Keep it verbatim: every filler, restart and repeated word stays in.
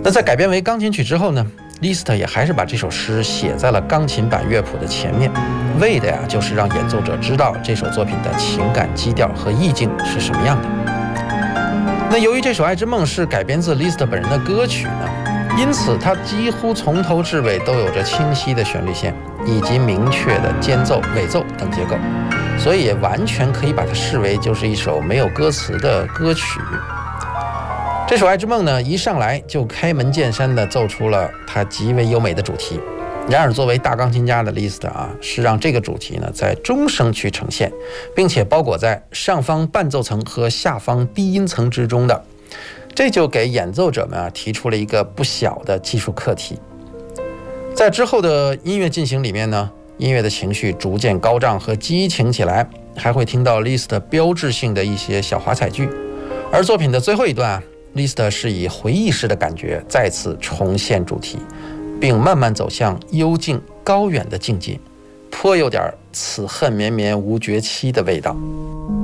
那在改编为钢琴曲之后呢， Liszt 也还是把这首诗写在了钢琴版乐谱的前面，为的呀就是让演奏者知道这首作品的情感基调和意境是什么样的。那由于这首《爱之梦》是改编自 Liszt 本人的歌曲呢，因此它几乎从头至尾都有着清晰的旋律线以及明确的间奏、尾奏等结构，所以也完全可以把它视为就是一首没有歌词的歌曲。这首《爱之梦》呢，一上来就开门见山地奏出了它极为优美的主题。然而，作为大钢琴家的 Liszt 啊，是让这个主题呢在中声区呈现，并且包裹在上方伴奏层和下方低音层之中的，这就给演奏者们啊提出了一个不小的技术课题。在之后的音乐进行里面呢，音乐的情绪逐渐高涨和激情起来，还会听到 Liszt 标志性的一些小华彩句。而作品的最后一段啊，Liszt 是以回忆式的感觉再次重现主题，并慢慢走向幽静高远的境界，颇有点此恨绵绵无绝期的味道。